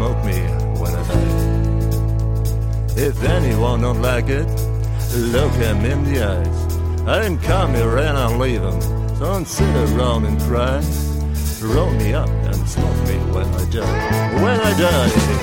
smoke me when I die. If anyone don't like it, look him in the eyes. I didn't come here and I'll leave him. Don't sit around and cry. Roll me up and smoke me when I die. When I die.